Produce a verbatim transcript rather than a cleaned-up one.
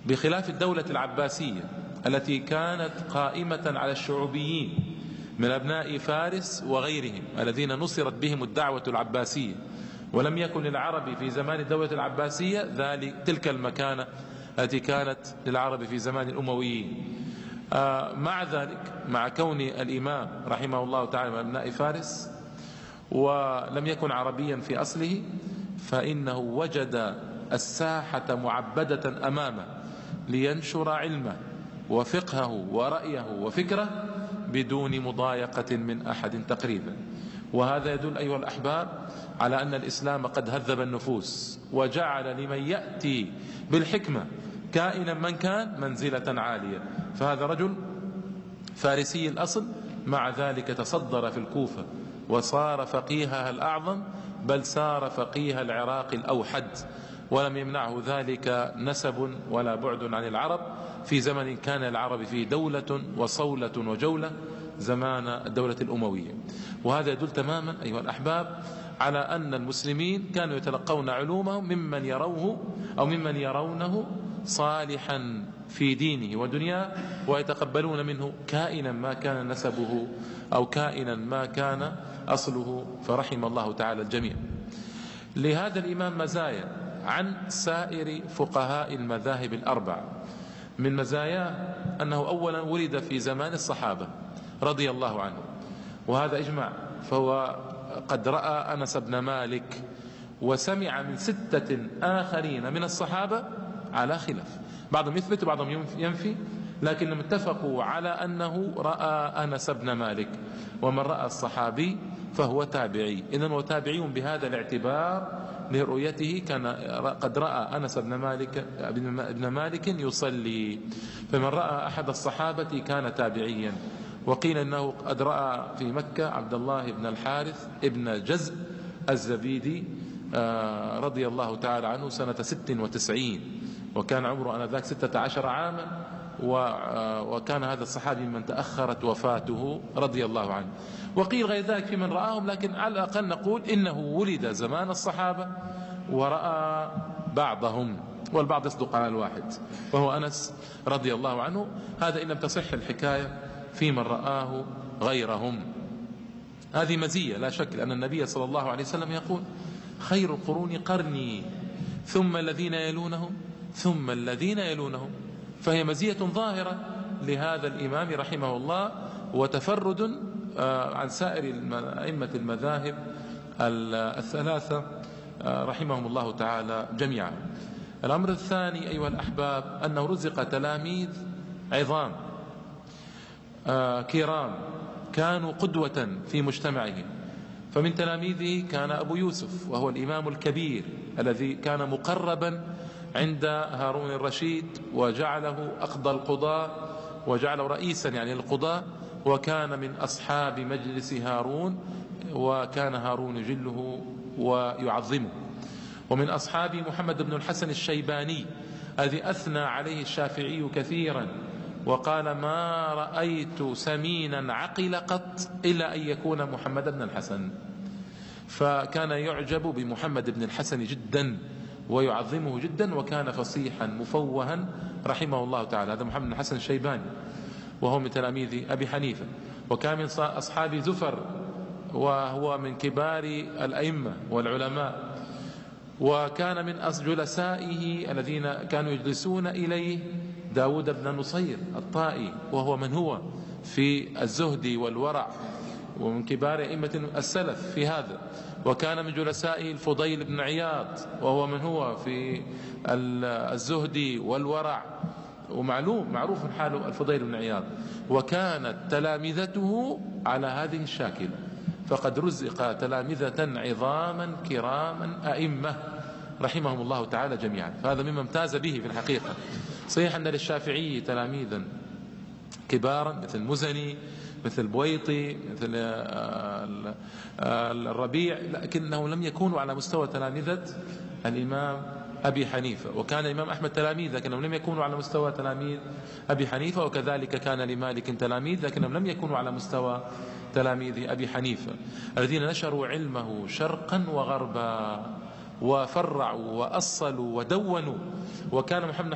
بخلاف الدولة العباسية التي كانت قائمة على الشعوبيين من أبناء فارس وغيرهم الذين نصرت بهم الدعوة العباسية، ولم يكن للعرب في زمان الدولة العباسية ذلك تلك المكانة التي كانت للعرب في زمان الأمويين. آه مع ذلك، مع كون الإمام رحمه الله تعالى من أبناء فارس ولم يكن عربيا في أصله، فإنه وجد الساحة معبدة أمامه لينشر علمه وفقهه ورأيه وفكره بدون مضايقة من أحد تقريبا. وهذا يدل أيها الأحباب على أن الإسلام قد هذب النفوس وجعل لمن يأتي بالحكمة كائنا من كان منزلة عالية. فهذا رجل فارسي الأصل، مع ذلك تصدر في الكوفة وصار فقيهها الأعظم، بل صار فقيه العراق الأوحد، ولم يمنعه ذلك نسب ولا بعد عن العرب في زمن كان العرب فيه دولة وصولة وجولة زمان الدولة الأموية. وهذا يدل تماما أيها الأحباب على أن المسلمين كانوا يتلقون علومهم ممن يروه أو ممن يرونه صالحا في دينه ودنياه، ويتقبلون منه كائنا ما كان نسبه أو كائنا ما كان أصله، فرحم الله تعالى الجميع. لهذا الإمام مزايا عن سائر فقهاء المذاهب الأربع. من مزاياه أنه أولا ولد في زمان الصحابة رضي الله عنه، وهذا إجماع، فهو قد رأى أنس بن مالك وسمع من ستة آخرين من الصحابة على خلاف، بعضهم يثبت وبعضهم ينفي، لكنهم اتفقوا على أنه رأى أنس بن مالك. ومن رأى الصحابي فهو تابعي، إذن هو تابعي بهذا الاعتبار لرؤيته، كان قد رأى أنس بن مالك ابن مالك يصلي، فمن رأى أحد الصحابة كان تابعيا. وقيل أنه قد رأى في مكة عبد الله بن الحارث ابن جزء الزبيدي رضي الله تعالى عنه سنة ست وتسعين، وكان عمره آنذاك ستة عشر عاما، وكان هذا الصحابي من تأخرت وفاته رضي الله عنه. وقيل غير ذلك في من رآهم، لكن على الأقل نقول إنه ولد زمان الصحابة ورأى بعضهم، والبعض يصدق على الواحد وهو أنس رضي الله عنه. هذا إن لم تصح الحكاية في من رآه غيرهم. هذه مزية لا شك، لأن النبي صلى الله عليه وسلم يقول: خير القرون قرني ثم الذين يلونهم ثم الذين يلونهم. فهي مزية ظاهرة لهذا الإمام رحمه الله، وتفرد عن سائر أئمة المذاهب الثلاثة رحمهم الله تعالى جميعا. الأمر الثاني أيها الأحباب أنه رزق تلاميذ عظام كرام كانوا قدوة في مجتمعهم. فمن تلاميذه كان أبو يوسف، وهو الإمام الكبير الذي كان مقربا عند هارون الرشيد، وجعله أقضى القضاة وجعله رئيسا يعني القضاة، وكان من أصحاب مجلس هارون، وكان هارون يجله ويعظمه. ومن أصحاب محمد بن الحسن الشيباني الذي أثنى عليه الشافعي كثيرا، وقال: ما رأيت سمينا عقل قط إلا أن يكون محمد بن الحسن. فكان يعجب بمحمد بن الحسن جدا ويعظمه جدا، وكان فصيحا مفوها رحمه الله تعالى. هذا محمد بن الحسن الشيباني، وهو من تلاميذ أبي حنيفة، وكان من أصحاب زفر، وهو من كبار الأئمة والعلماء. وكان من جلسائه الذين كانوا يجلسون إليه داود بن نصير الطائي، وهو من هو في الزهد والورع، ومن كبار أئمة السلف في هذا. وكان من جلسائه الفضيل بن عياض، وهو من هو في الزهد والورع، ومعلوم معروف حال الفضيل بن عياض. وكانت تلامذته على هذه الشاكلة، فقد رزق تلامذة عظاما كراما أئمة رحمهم الله تعالى جميعا. فهذا مما امتاز به في الحقيقة. صحيح أن للشافعي تلاميذا كبارا مثل مزني، مثل بويطي، مثل الربيع، لكنه لم يكونوا على مستوى تلامذة الإمام أبي حنيفة. وكان الإمام أحمد تلاميذ، لكنهم لم يكونوا على مستوى تلاميذ أبي حنيفة. وكذلك كان لمالك تلاميذ، لكنهم لم يكونوا على مستوى تلاميذ أبي حنيفة، الذين نشروا علمه شرقا وغربا، وفرعوا وأصلوا ودونوا. وكان محمد